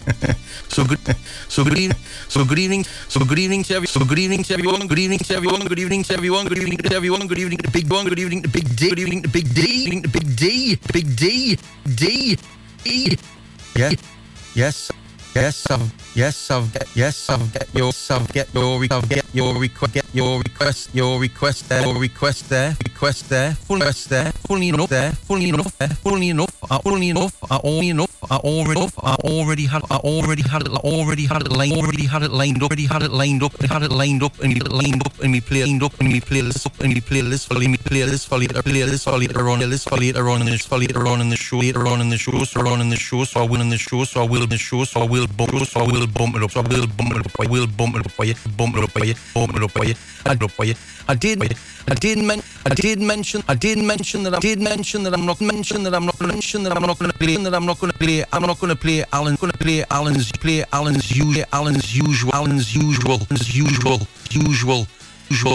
So good evening, good evening to everyone, good evening to everyone, good evening to everyone, good evening to everyone, good evening to the big one, good evening to big D, good evening to big D, the big D, big D, D, E. Get your request there, fully enough. I already had it lined up, and we play this for later on in the show, so I will bump it up. I did mention that I'm not going to play Alan's usual